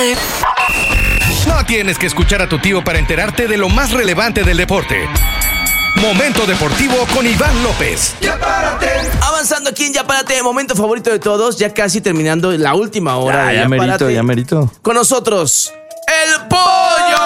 No tienes que escuchar a tu tío para enterarte de lo más relevante del deporte. Momento Deportivo con Iván López. Ya párate. Avanzando aquí en Ya Párate, momento favorito de todos, ya casi terminando la última hora de Ya merito. Con nosotros, el Pollo.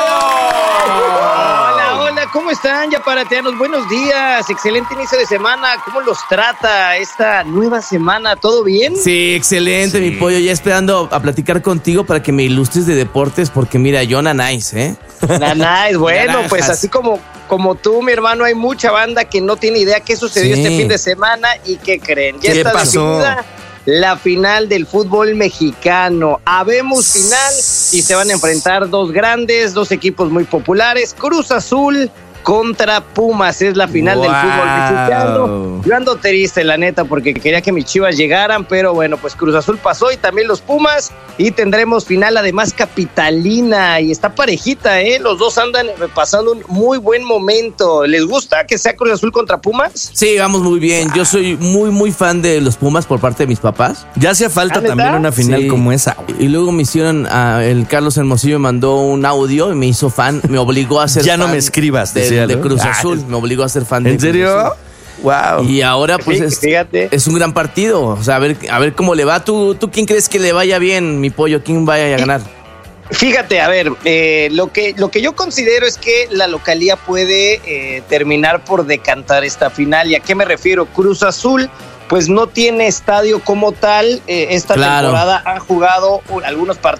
Hola, ¿cómo están, ya parateanos? Buenos días, excelente inicio de semana. ¿Cómo los trata esta nueva semana? ¿Todo bien? Sí, excelente, mi Pollo. Ya esperando a platicar contigo para que me ilustres de deportes, porque mira, yo nanáis, Nanáis, bueno, Naranjas. pues así como tú, mi hermano, hay mucha banda que no tiene idea qué sucedió este fin de semana y qué creen. Ya ¿Qué está pasó? definida la final del fútbol mexicano. Habemos final y se van a enfrentar dos equipos muy populares. Cruz Azul contra Pumas, es la final del fútbol mexicano. Yo ando triste, la neta, porque quería que mis Chivas llegaran, pero bueno, pues Cruz Azul pasó y también los Pumas, y tendremos final además capitalina, y está parejita, los dos andan pasando un muy buen momento. ¿Les gusta que sea Cruz Azul contra Pumas? Sí, vamos muy bien. Yo soy muy fan de los Pumas por parte de mis papás. Ya hacía falta ¿neta? también una final Sí. como esa. Y luego me hicieron, el Carlos Hermosillo me mandó un audio y me hizo fan, me obligó a ser Ya fan no me escribas, decía, de ¿no? Cruz Azul, me obligó a ser fan de ¿En Cruz serio? Azul. Wow. Y ahora pues Fíjate. es un gran partido. O sea, a ver cómo le va. ¿Tú quién crees que le vaya bien, mi Pollo? ¿Quién vaya a ganar? Fíjate, a ver, lo que yo considero es que la localía puede terminar por decantar esta final. ¿Y a qué me refiero? Cruz Azul pues no tiene estadio como tal. Esta Claro. temporada han jugado algunos partidos